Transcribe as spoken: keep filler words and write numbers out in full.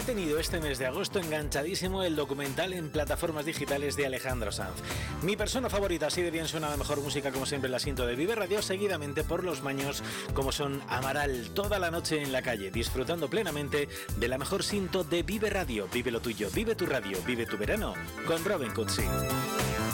tenido este mes de agosto enganchadísimo el documental en plataformas digitales de Alejandro Sanz. Mi persona favorita, así de bien suena la mejor música como siempre la siento de Vive Radio, seguidamente por los maños como son Amaral, toda la noche en la calle, disfrutando plenamente de la mejor cinto de Vive Radio. Vive lo tuyo, vive tu radio, vive tu verano con Robin Cutsi.